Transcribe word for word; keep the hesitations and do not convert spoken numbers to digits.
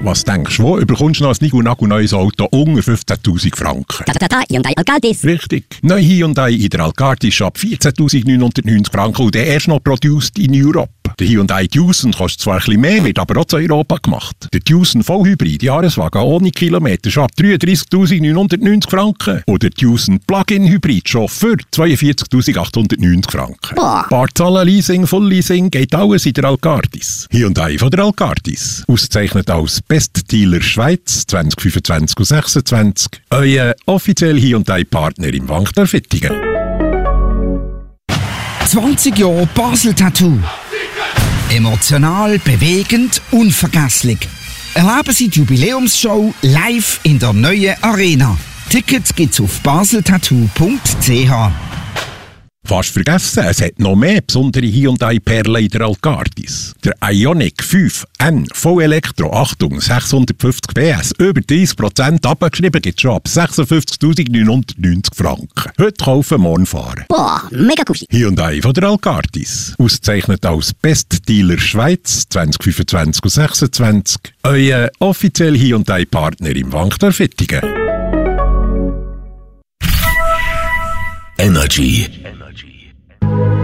Was denkst du, wo überkommst du noch ein nigelnagelneues Auto unter fünfzehntausend Franken? Tata, Hyundai Alcardis. Richtig. Neu Hyundai in der Alcardis ab vierzehntausendneunhundertneunzig Franken und der erst noch produced in Europe. Der Hyundai Tucson kostet zwar ein bisschen mehr, wird aber auch zu Europa gemacht. Der Tucson Vollhybrid Jahreswagen ohne Kilometer schon ab dreiunddreissigtausendneunhundertneunzig Franken. Und der Tucson Plug-in Hybrid schon für zweiundvierzigtausendachthundertneunzig Franken. Boah. Barzahlen, Leasing, Full Leasing, geht alles in der Alcardis. Hyundai von der Alcardis. Ausgezeichnet als Best Dealer Schweiz zwanzig fünfundzwanzig und sechsundzwanzig. Euer offiziell Hyundai-Partner im Wankdorf Ettingen. zwanzig Jahre Basel Tattoo. Emotional, bewegend, unvergesslich. Erleben Sie die Jubiläumsshow live in der neuen Arena. Tickets gibt's auf baseltattoo punkt c h. Fast vergessen, es hat noch mehr besondere Hyundai-Perlen in der Alcardis. Der Ioniq fünf N Vollelektro, Achtung, sechshundertfünfzig P S, über dreißig Prozent abgeschrieben, gibt es schon ab sechsundfünfzigtausendneunhundertneunzig Franken. Heute kaufen, morgen fahren. Boah, mega cool. Hyundai von der Alcardis. Ausgezeichnet als Best Dealer Schweiz zwanzig fünfundzwanzig und sechsundzwanzig. Euer offiziell Hyundai-Partner im Wankdorf Ettingen. Energy.